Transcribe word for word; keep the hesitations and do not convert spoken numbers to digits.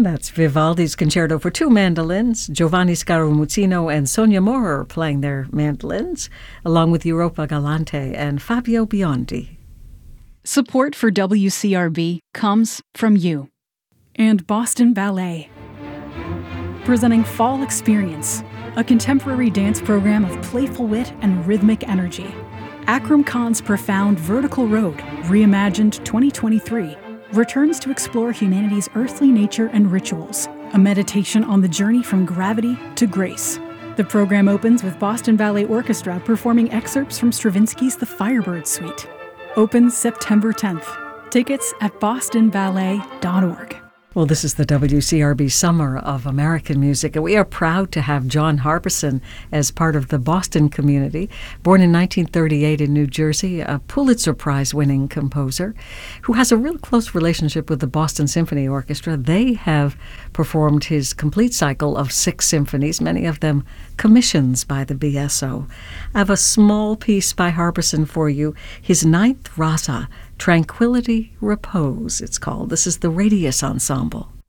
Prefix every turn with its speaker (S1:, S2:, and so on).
S1: That's Vivaldi's Concerto for Two Mandolins. Giovanni Scaramuzzino and Sonia Maurer playing their mandolins, along with Europa Galante and Fabio Biondi.
S2: Support for W C R B comes from you. And Boston Ballet. Presenting Fall Experience, a contemporary dance program of playful wit and rhythmic energy. Akram Khan's profound Vertical Road, reimagined twenty twenty-three, returns to explore humanity's earthly nature and rituals, a meditation on the journey from gravity to grace. The program opens with Boston Ballet Orchestra performing excerpts from Stravinsky's The Firebird Suite. Opens September tenth. Tickets at boston ballet dot org.
S1: Well, this is the W C R B Summer of American Music, and we are proud to have John Harbison as part of the Boston community. Born in nineteen thirty-eight in New Jersey, a Pulitzer Prize-winning composer who has a real close relationship with the Boston Symphony Orchestra. They have performed his complete cycle of six symphonies, many of them commissions by the B S O. I have a small piece by Harbison for you, his ninth Rasa, Tranquility Repose, it's called. This is the Radius Ensemble.